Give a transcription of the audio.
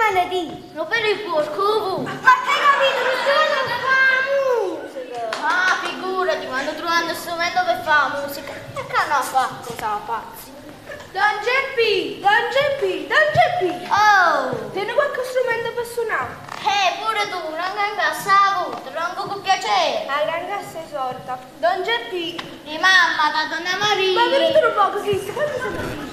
strumento di? Non per il porco. Ma che capito? Lo strumento che fa musica. Ah, figurati, quando trovando lo strumento per fare musica. E che hanno fatto, sa pazzi? Don Geppi, Don Geppi, Don Geppi. Oh! Tieni qualche strumento per suonare? Pure tu, non cassa la avuto, tronco con piacere. La gran cassa è sorta. Don Geppi. Di mamma, da donna Maria. Ma venite un po' così, quando siamo qui?